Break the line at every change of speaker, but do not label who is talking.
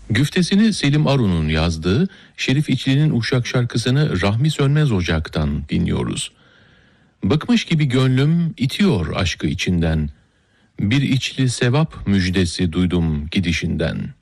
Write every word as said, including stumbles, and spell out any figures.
Güftesini Selim Arun'un yazdığı Şerif İçli'nin Uşak şarkısını Rahmi Sönmez Ocak'tan dinliyoruz. Bıkmış gibi gönlüm itiyor aşkı içinden, bir içli sevap müjdesi duydum gidişinden.